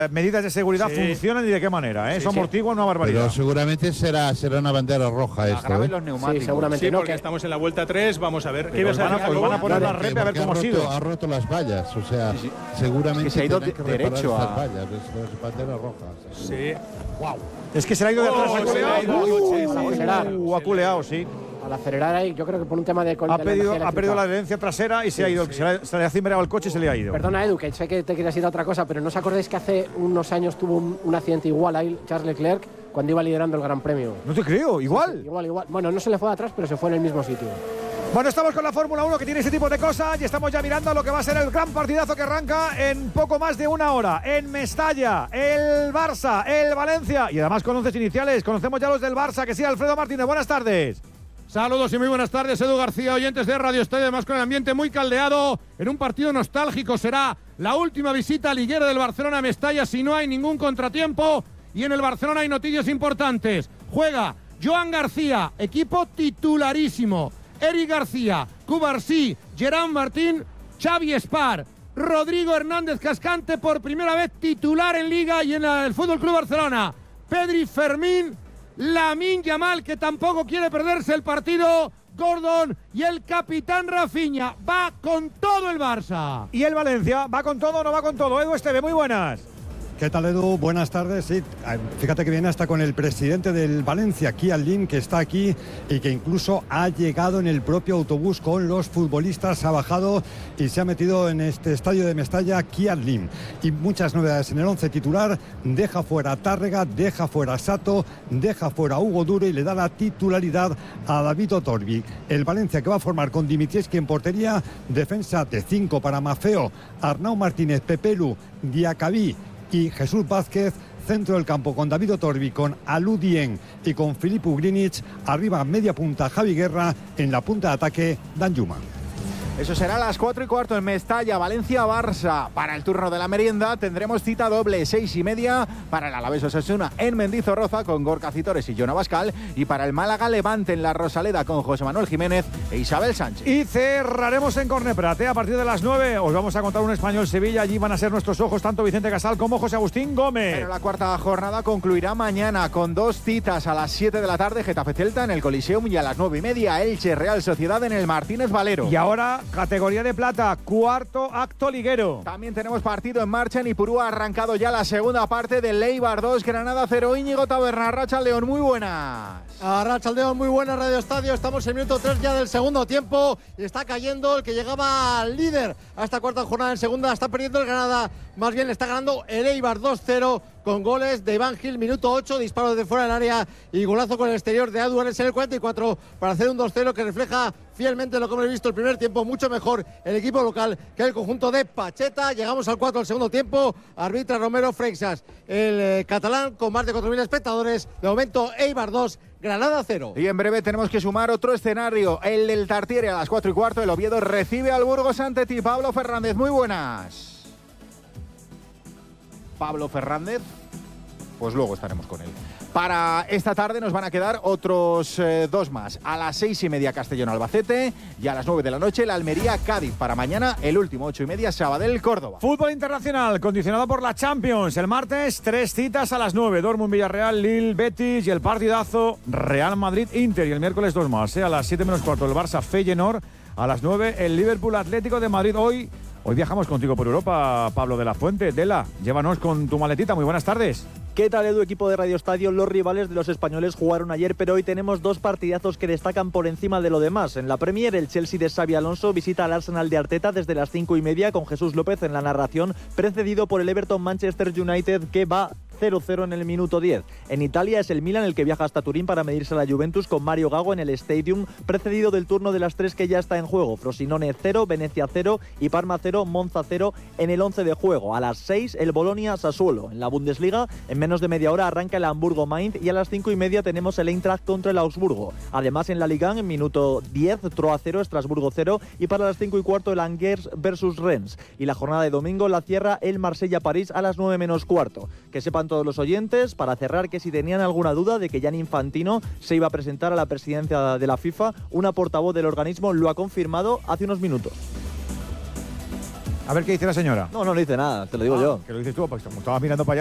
medidas de seguridad funcionan y de qué manera, Eso amortigua una barbaridad. Pero seguramente será una bandera roja esto. Los neumáticos. Sí, seguramente no, porque estamos en la vuelta 3, vamos a ver. Pues van a poner la rep a ver cómo ha sido. Ha roto las vallas, o sea, seguramente es que se ha ido que derecho a vallas, es bandera roja. Sí. Wow. Es que se le ha ido de atrás, ha culeado, sí. Al acelerar ahí, yo creo que por un tema de ha perdido la adherencia trasera y se ha ido. Se le ha cimbreado el coche y se le ha ido. Perdona, Edu, que sé que te quieres ir a otra cosa, pero ¿no os acordáis que hace unos años tuvo un accidente igual ahí Charles Leclerc cuando iba liderando el Gran Premio? No te creo, igual. Sí, igual. Bueno, no se le fue de atrás, pero se fue en el mismo sitio. Bueno, estamos con la Fórmula 1 que tiene ese tipo de cosas y estamos ya mirando lo que va a ser el gran partidazo que arranca en poco más de una hora. En Mestalla, el Barça, el Valencia y además con 11 iniciales. Conocemos ya los del Barça, que sí, Alfredo Martínez. Buenas tardes. Saludos y muy buenas tardes, Edu García, oyentes de Radio Estadio, además con el ambiente muy caldeado, en un partido nostálgico. Será la última visita liguera del Barcelona a Mestalla si no hay ningún contratiempo, y en el Barcelona hay noticias importantes. Juega Joan García, equipo titularísimo, Eric García, Cubarsí, Gerard Martín, Xavi Espar, Rodrigo Hernández Cascante por primera vez titular en Liga y en el Fútbol Club Barcelona, Pedri, Fermín, Lamine Yamal, que tampoco quiere perderse el partido, Gordon y el capitán Rafinha. Va con todo el Barça. ¿Y el Valencia? ¿Va con todo o no va con todo? Edu Esteve, muy buenas. ¿Qué tal, Edu? Buenas tardes. Sí, fíjate que viene hasta con el presidente del Valencia, Kian Lim, que está aquí y que incluso ha llegado en el propio autobús con los futbolistas, ha bajado y se ha metido en este estadio de Mestalla, Kian Lim. Y muchas novedades en el 11 titular. Deja fuera a Tárrega, deja fuera a Sato, deja fuera a Hugo Duro y le da la titularidad a David Otorbi. El Valencia que va a formar con Dimitrievski en portería, defensa de 5 para Mafeo, Arnau Martínez, Pepelu, Diacabí y Jesús Vázquez, centro del campo con David Otorbi, con Alou Dieng y con Filip Ugrinic, arriba media punta Javi Guerra, en la punta de ataque Danjuma. Eso será a las 4:15 en Mestalla, Valencia-Barça. Para el turno de la merienda tendremos cita doble, 6:30 para el Alavés Osasuna en Mendizorroza con Gorka Citores y Jon Abascal, y para el Málaga-Levante en la Rosaleda con José Manuel Jiménez e Isabel Sánchez. Y cerraremos en Corneprat, a partir de las 9 os vamos a contar un Español-Sevilla. Allí van a ser nuestros ojos tanto Vicente Casal como José Agustín Gómez. Pero la cuarta jornada concluirá mañana con 2 citas: a las 7 de la tarde Getafe-Celta en el Coliseum y a las 9:30 Elche-Real Sociedad en el Martínez Valero. Y ahora categoría de plata, cuarto acto liguero. También tenemos partido en marcha en Ipurúa. Ha arrancado ya la segunda parte del Eibar 2, Granada 0. Íñigo Taberna, Arratsaldeon, muy buenas. Arratsaldeon, muy buenas, Radio Estadio. Estamos en minuto 3 ya del segundo tiempo y está cayendo el que llegaba líder a esta cuarta jornada en segunda. Está perdiendo el Granada, más bien está ganando el Eibar 2-0 con goles de Iván Gil, minuto 8, disparo desde fuera del área y golazo con el exterior de Aduanes en el 44 para hacer un 2-0 que refleja fielmente lo que hemos visto el primer tiempo, mucho mejor el equipo local que el conjunto de Pacheta. Llegamos al 4 del segundo tiempo, arbitra Romero Freixas, el catalán con más de 4.000 espectadores. De momento Eibar 2, Granada 0. Y en breve tenemos que sumar otro escenario, el del Tartiere a las 4:15. El Oviedo recibe al Burgos ante ti. Pablo Fernández, muy buenas. Pablo Fernández, pues luego estaremos con él. Para esta tarde nos van a quedar otros 2 más. A las 6:30 Castellón-Albacete y a las 9 de la noche la Almería-Cádiz. Para mañana el último 8:30 Sabadell-Córdoba. Fútbol internacional condicionado por la Champions. El martes 3 citas a las 9. Dortmund-Villarreal, Lille-Betis y el partidazo Real Madrid-Inter. Y el miércoles 2 más. A las 7:15 el Barça-Feyenoord. A las 9 el Liverpool-Atlético de Madrid. Hoy viajamos contigo por Europa, Pablo de la Fuente. Dela, llévanos con tu maletita. Muy buenas tardes. ¿Qué tal, Edu, equipo de Radio Estadio? Los rivales de los españoles jugaron ayer, pero hoy tenemos 2 partidazos que destacan por encima de lo demás. En la Premier, el Chelsea de Xabi Alonso visita al Arsenal de Arteta desde las 5:30 con Jesús López en la narración, precedido por el Everton Manchester United, que va 0-0 en el minuto 10. En Italia es el Milan el que viaja hasta Turín para medirse a la Juventus con Mario Gago en el Stadium, precedido del turno de las 3 que ya está en juego. Frosinone 0, Venecia 0 y Parma 0, Monza 0 en el 11 de juego. A las 6 el Bolonia Sassuolo. En la Bundesliga, en menos de media hora arranca el Hamburgo Mainz y a las 5:30 tenemos el Eintracht contra el Augsburgo. Además en la Liga, en minuto 10, Troyes 0, Estrasburgo 0 y para las 5:15 el Angers versus Rennes. Y la jornada de domingo la cierra el Marsella-París a las 9:15. Que sepan todos los oyentes, para cerrar, que si tenían alguna duda de que Gianni Infantino se iba a presentar a la presidencia de la FIFA, una portavoz del organismo lo ha confirmado hace unos minutos. A ver qué dice la señora. No dice nada, te lo digo yo. Que lo dices tú, pues como estabas mirando para allá.